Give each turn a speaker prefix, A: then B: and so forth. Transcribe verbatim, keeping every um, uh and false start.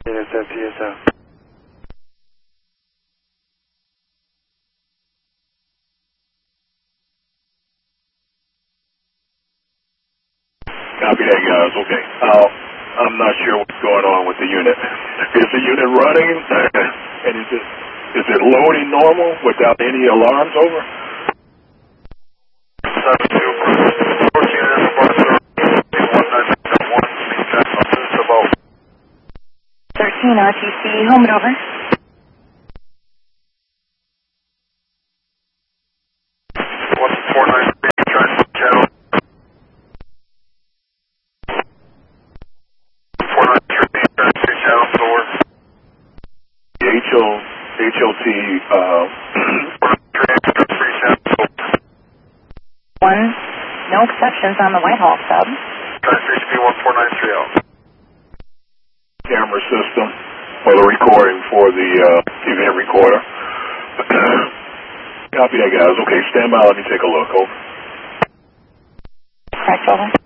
A: T S F, T S F.
B: Copy that, guys. Okay. Uh, I'm not sure what's going on with the unit. Is the unit running? And is it is it loading normal without any alarms over?
C: thirteen R T C, home and over.
D: four nine three, transit channel. four nine three, transit channel four.
B: H O, H O T, uh,
D: four nine three, three channel four.
C: One, no exceptions on the Whitehall sub.
D: Transit speed one four nine three out.
B: Camera system for the recording for the uh, event recorder. Copy that, guys. Okay, stand by. Let me take a look. Over.
C: Correct, over.